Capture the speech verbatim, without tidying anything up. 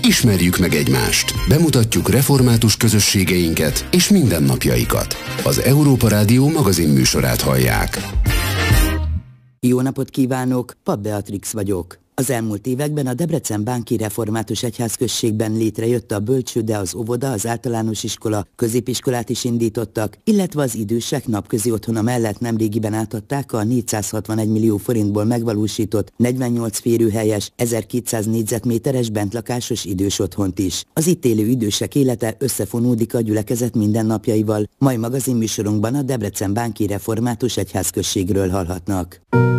Ismerjük meg egymást, bemutatjuk református közösségeinket és mindennapjaikat. Az Európa Rádió magazin műsorát hallják. Jó napot kívánok, Papp Beatrix vagyok. Az elmúlt években a Debrecen-Bánki Református Egyházközségben létrejött a bölcsőde, az óvoda, az általános iskola, középiskolát is indítottak, illetve az idősek napközi otthona mellett nemrégiben átadták a négyszázhatvanegy millió forintból megvalósított negyvennyolc férőhelyes, ezerkétszáz négyzetméteres bentlakásos idős otthont is. Az itt élő idősek élete összefonódik a gyülekezet mindennapjaival. Mai magazinműsorunkban a Debrecen-Bánki Református Egyházközségről hallhatnak.